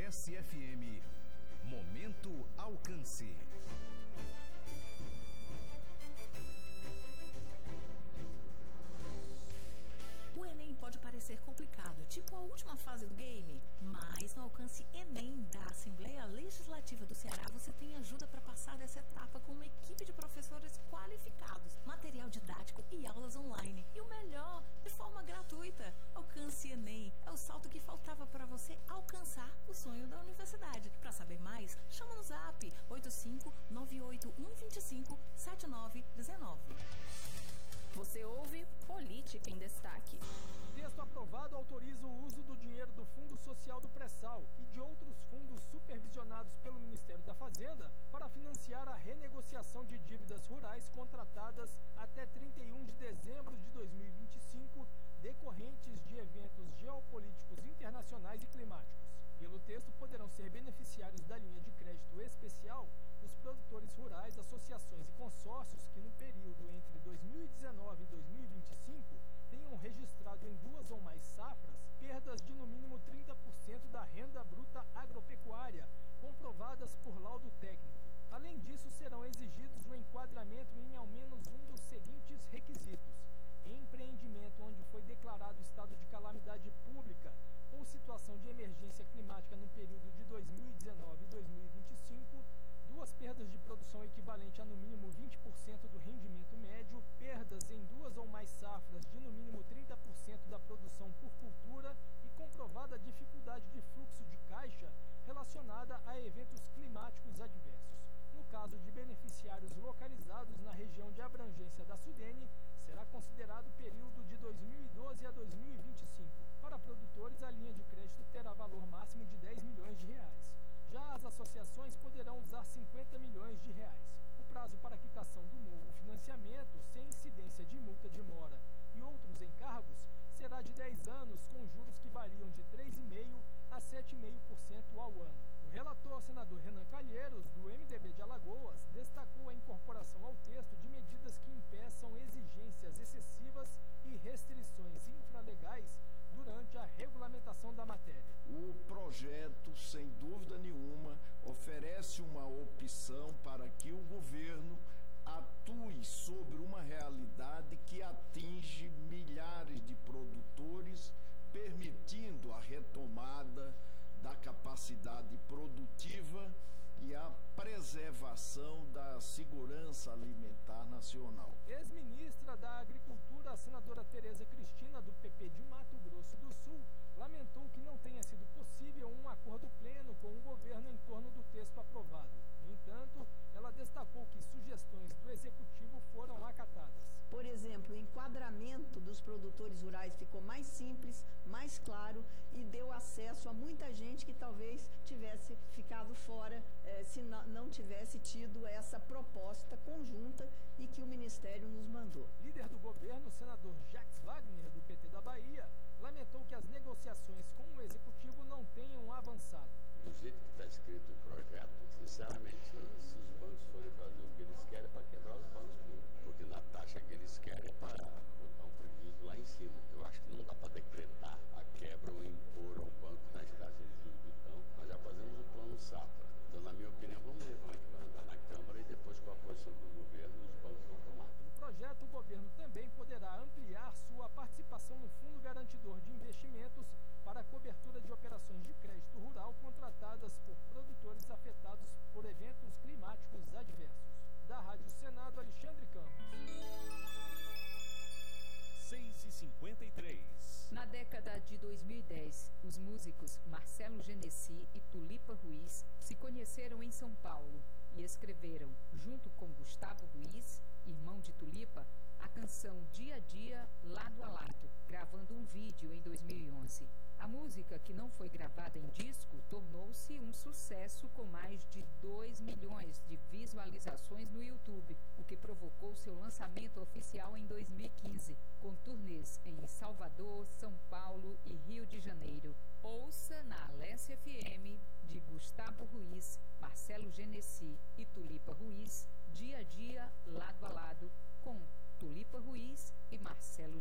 Alesse FM, Momento Alcance. O Enem pode parecer complicado, tipo a última fase do game, mas no Alcance Enem da Assembleia Legislativa do Ceará você tem ajuda para passar dessa etapa com uma equipe de professores qualificados, material didático e aulas online. E o melhor, de forma gratuita. Alcance Enem é o salto que faltava para você alcançar o sonho da universidade. Para saber mais, chama no Zap 85981257919. Você ouve Política em Destaque. Texto aprovado autoriza o uso do dinheiro do Fundo Social do Pré-Sal e de outros fundos supervisionados pelo Ministério da Fazenda para financiar a renegociação de dívidas rurais contratadas até 31 de dezembro de 2025, decorrentes de eventos geopolíticos internacionais e climáticos. Pelo texto, poderão ser beneficiários da linha de crédito especial os produtores rurais, associações e consórcios que, no período entre 2019 e 2025, tenham registrado em 2 ou mais safras perdas de no mínimo 30% da renda bruta agropecuária, comprovadas por laudo técnico. Além disso, serão exigidos o enquadramento em ao menos um dos seguintes requisitos: empreendimento onde foi declarado estado de calamidade pública ou situação de emergência climática no período de 2019 e 2025, 2 perdas de produção equivalente a no mínimo 20% do rendimento médio, perdas em 2 ou mais safras de no mínimo 30% da produção por cultura e comprovada dificuldade de fluxo de caixa relacionada a eventos climáticos adversos. No caso de beneficiários localizados na região de abrangência da Sudene, será considerado o período de 2012 a 2025. Para produtores, a linha de crédito terá valor máximo de R$ 10 milhões. Já as associações poderão usar R$ 50 milhões. O prazo para quitação do novo financiamento, sem incidência de multa de mora e outros encargos, será de 10 anos, com juros que variam de 3,5% a 7,5% ao ano. O relator, senador Renan Calheiros, do MDB de Alagoas, destacou a incorporação ao texto de medidas que impeçam exigências excessivas e restrições infralegais durante a regulamentação da matéria. O projeto, sem dúvida nenhuma, oferece uma opção para que o governo atue sobre uma realidade que atinge milhares de produtores, permitindo a retomada da capacidade produtiva e a preservação da segurança alimentar nacional. Ex-ministra da Agricultura, a senadora Tereza Cristina, do PP de Mato Grosso do Sul, lamentou que não tenha sido possível um acordo pleno com o governo em torno do texto aprovado. No entanto, ela destacou que sugestões do Executivo foram acatadas. Por exemplo, o enquadramento dos produtores rurais ficou mais simples, mais claro e deu acesso a muita gente que talvez tivesse ficado fora se não tivesse tido essa proposta conjunta e que o Ministério nos mandou. Líder do governo, o senador Jacques Wagner, do PT da Bahia, lamentou que as negociações com o Executivo não tenham avançado. Do jeito que está escrito o projeto, sinceramente, se os bancos forem fazer o que eles querem, é para quebrar os bancos públicos. Porque na taxa que eles querem é para botar um prejuízo lá em cima. Eu acho que não dá para decretar a quebra ou impor ao banco nas taxas de juros. Então, nós já fazemos o plano safra. Então, na minha opinião, vamos ver como é que vai andar na Câmara e depois com a posição do governo, os bancos vão tomar. No projeto, o governo também poderá ampliar sua participação no Fundo Garantidor de Investimentos para a cobertura de operações de crédito rural contratadas por produtores afetados por eventos climáticos adversos. Da Rádio Senado, Alexandre Campos. 6h53. Na década de 2010, os músicos Marcelo Genesi e Tulipa Ruiz se conheceram em São Paulo e escreveram, junto com Gustavo Ruiz, irmão de Tulipa, a canção Dia a Dia, Lado a Lado, gravando um vídeo em 2011. A música, que não foi gravada em disco, tornou-se um sucesso com mais de 2 milhões de visualizações no YouTube, o que provocou seu lançamento oficial em 2015, com turnês em Salvador, São Paulo e Rio de Janeiro. Ouça na Alesse FM, de Gustavo Ruiz, Marcelo Genesi e Tulipa Ruiz, Dia a Dia, Lado a Lado, com Tulipa Ruiz e Marcelo